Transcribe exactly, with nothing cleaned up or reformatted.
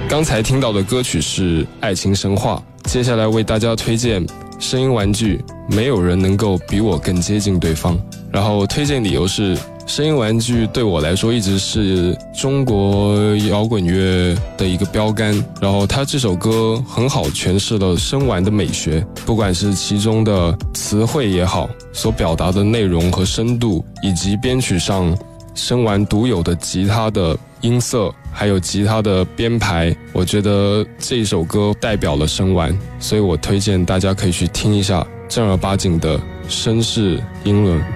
刚才听到的歌曲是《爱情神话》，接下来为大家推荐声音玩具《没有人能够比我更接近对方》。然后推荐理由是，声音玩具对我来说一直是中国摇滚乐的一个标杆，然后它这首歌很好诠释了声玩的美学，不管是其中的词汇也好，所表达的内容和深度，以及编曲上声玩独有的吉他的音色，还有吉他的编排，我觉得这首歌代表了声玩，所以我推荐大家可以去听一下正儿八经的绅士英伦。